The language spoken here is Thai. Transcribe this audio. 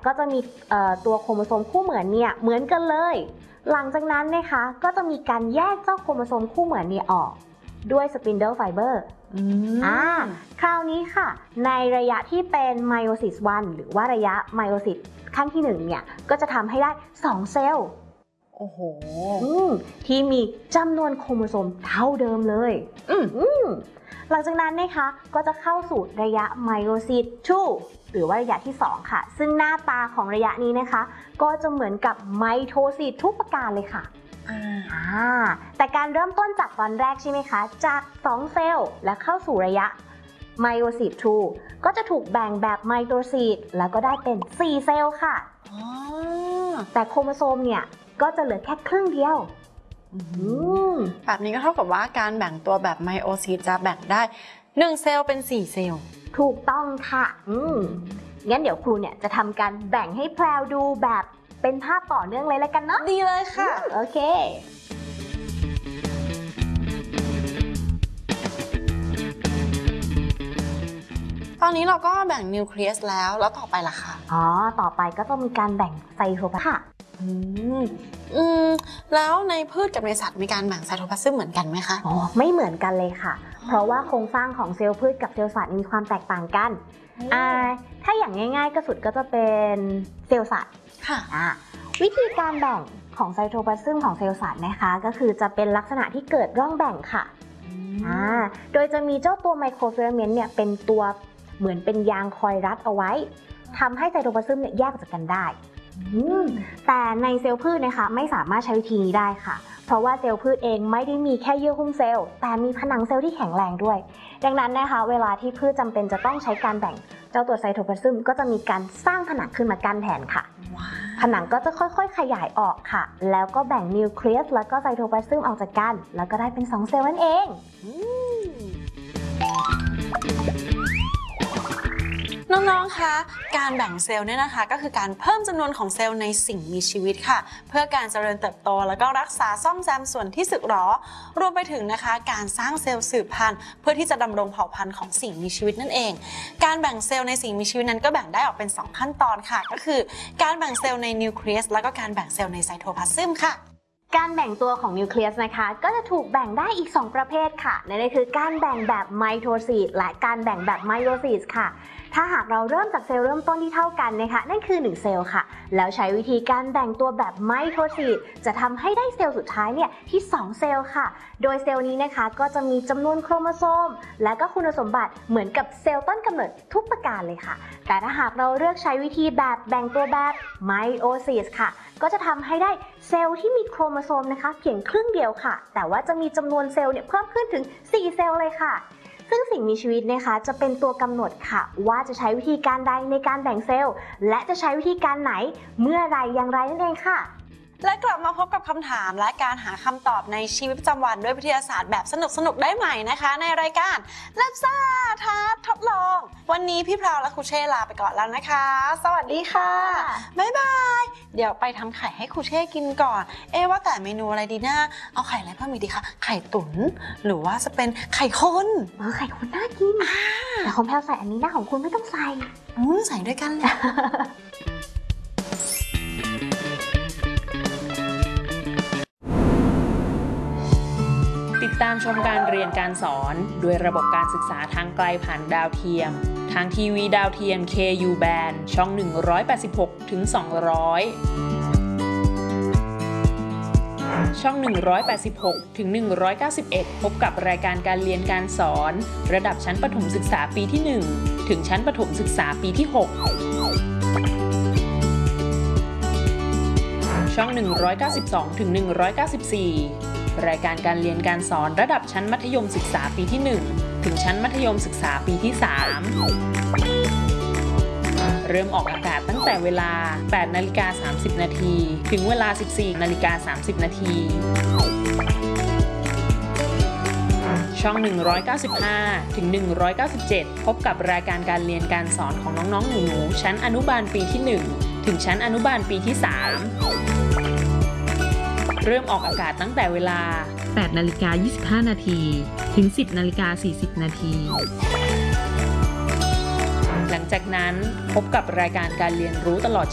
ก็จะมีตัวโครโมโซมคู่เหมือนเนี่ยเหมือนกันเลยหลังจากนั้นนะคะก็จะมีการแยกเจ้าโครโมโซมคู่เหมือนเนี่ยออกด้วยสปินเดิลไฟเบอร์คราวนี้ค่ะในระยะที่เป็นไมโอซิส1หรือว่าระยะไมโอซิสขั้นที่1เนี่ยก็จะทำให้ได้2เซลล์โอ้โหที่มีจำนวนโครโมโซมเท่าเดิมเลยหลังจากนั้นนะคะก็จะเข้าสู่ระยะไมโอซิส2หรือว่าระยะที่2ค่ะซึ่งหน้าตาของระยะนี้นะคะก็จะเหมือนกับไมโทซิสทุกประการเลยค่ะแต่การเริ่มต้นจากตอนแรกใช่ไหมคะจาก2เซลล์และเข้าสู่ระยะไมโอซิส2ก็จะถูกแบ่งแบบไมโทซิสแล้วก็ได้เป็น4เซลล์ค่ะแต่โครโมโซมเนี่ยก็จะเหลือแค่ครึ่งเดียวแบบนี้ก็เท่ากับว่าการแบ่งตัวแบบไมโอซิสจะแบ่งได้1เซลล์เป็น4เซลล์ถูกต้องค่ะงั้นเดี๋ยวครูเนี่ยจะทำการแบ่งให้แพรวดูแบบเป็นภาพต่อเนื่องเลยแล้วกันเนาะดีเลยค่ะโอเคตอนนี้เราก็แบ่งนิวเคลียสแล้วต่อไปล่ะคะต่อไปก็ต้องมีการแบ่งไซโทพลาสมแล้วในพืชกับในสัตว์มีการแบ่งไซโทพลาซึมเหมือนกันไหมคะไม่เหมือนกันเลยค่ะเพราะว่าโครงสร้างของเซลล์พืชกับเซลล์สัตว์มีความแตกต่างกันถ้าอย่างง่ายๆก็สุดก็จะเป็นเซลล์สัตว์ค่ะวิธีการแบ่งของไซโทพลาซึมของเซลล์สัตว์นะคะก็คือจะเป็นลักษณะที่เกิดร่องแบ่งค่ะโดยจะมีเจ้าตัวไมโครฟิลาเมนต์เนี่ยเป็นตัวเหมือนเป็นยางคอยรัดเอาไว้ทำให้ไซโทพลาซึมเนี่ยแยกออกจากกันได้แต่ในเซลล์พืชนะคะไม่สามารถใช้วิธีนี้ได้ค่ะเพราะว่าเซลล์พืชเองไม่ได้มีแค่เยื่อหุ้มเซลล์แต่มีผนังเซลล์ที่แข็งแรงด้วยดังนั้นนะคะเวลาที่พืชจำเป็นจะต้องใช้การแบ่งเจ้าตัวไซโทพลาซึมก็จะมีการสร้างผนังขึ้นมากั้นแทนค่ะผนังก็จะค่อยๆขยายออกค่ะแล้วก็แบ่งนิวเคลียสแล้วก็ไซโทพลาซึมออกจากกันแล้วก็ได้เป็น2เซลล์นั่นเองน้องๆ คะ การแบ่งเซลล์เนี่ยนะคะก็คือการเพิ่มจำนวนของเซลล์ในสิ่งมีชีวิตค่ะเพื่อการเจริญเติบโตแล้วก็รักษาซ่อมแซมส่วนที่สึกหรอรวมไปถึงนะคะการสร้างเซลล์สืบพันธุ์เพื่อที่จะดำรงเผ่าพันธุ์ของสิ่งมีชีวิตนั่นเองการแบ่งเซลล์ในสิ่งมีชีวิตนั้นก็แบ่งได้ออกเป็น2ขั้นตอนค่ะก็คือการแบ่งเซลล์ในนิวเคลียสแล้วก็การแบ่งเซลล์ในไซโทพลาซึมค่ะการแบ่งตัวของนิวเคลียสนะคะก็จะถูกแบ่งได้อีก2ประเภทค่ะนั่นก็คือการแบ่งแบบไมโทซิสและการแบ่งแบบไมโอซิสค่ะถ้าหากเราเริ่มจากเซลล์เริ่มต้นที่เท่ากันนะคะนั่นคือ1เซลล์ค่ะแล้วใช้วิธีการแบ่งตัวแบบไมโทซิสจะทำให้ได้เซลล์สุดท้ายเนี่ยที่2เซลล์ค่ะโดยเซลล์นี้นะคะก็จะมีจำนวนโครโมโซมและก็คุณสมบัติเหมือนกับเซลล์ต้นกำเนิดทุกประการเลยค่ะแต่ถ้าหากเราเลือกใช้วิธีแบบแบ่งตัวแบบไมโอซิสค่ะก็จะทำให้ได้เซลล์ที่มีโครโมโซมนะคะเพียงครึ่งเดียวค่ะแต่ว่าจะมีจำนวนเซลล์เนี่ยเพิ่มขึ้นถึง4เซลล์เลยค่ะซึ่งสิ่งมีชีวิตนะคะจะเป็นตัวกำหนดค่ะว่าจะใช้วิธีการใดในการแบ่งเซลล์และจะใช้วิธีการไหนเมื่อไรอย่างไรนั่นเองค่ะและกลับมาพบกับคำถามและการหาคำตอบในชีวิตประจำวันด้วยวิทยาศาสตร์แบบสนุกๆได้ใหม่นะคะในรายการแลบซ่าท้าทดลองวันนี้พี่พราวและครูเช่ลาไปก่อนแล้วนะคะสวัสดีค่ะบ๊ายบายเดี๋ยวไปทำไข่ให้ครูเช่กินก่อนว่าแต่เมนูอะไรดีนะเอาไข่อะไรเพิ่มอีกดีคะไข่ตุ๋นหรือว่าจะเป็นไข่คนไข่คนน่ากินแต่ของแพรวใส่อันนี้นะของคุณไม่ต้องใส่ใส่ด้วยกันเลยติดตามชมการเรียนการสอนด้วยระบบการศึกษาทางไกลผ่านดาวเทียมทางทีวีดาวเทียม KU Band ช่อง186ถึง200ช่อง186ถึง191พบกับรายการการเรียนการสอนระดับชั้นประถมศึกษาปีที่1ถึงชั้นประถมศึกษาปีที่6ช่อง192ถึง194รายการการเรียนการสอนระดับชั้นมัธยมศึกษาปีที่1ถึงชั้นมัธยมศึกษาปีที่3เริ่มออกอากาศตั้งแต่เวลา 8:30 นาทีถึงเวลา 14:30 นาทีช่อง195ถึง197พบกับรายการการเรียนการสอนของน้องๆหนูๆชั้นอนุบาลปีที่1ถึงชั้นอนุบาลปีที่3เริ่มออกอากาศตั้งแต่เวลา 8:25 นาทีถึง 10:40 นาทีหลังจากนั้นพบกับรายการการเรียนรู้ตลอด